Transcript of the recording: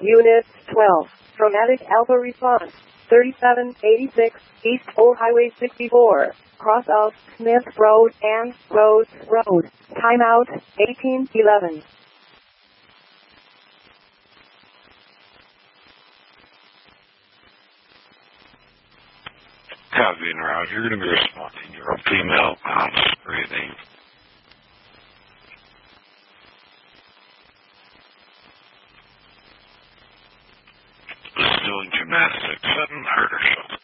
Unit 12, Chromatic Alpha Response, 3786, East O Highway 64, cross of Smith Road and Rose Road. Timeout, 1811. Copy and route. You're going to be responding. You're a female, conscious breathing. This is doing gymnastics, sudden heart or something.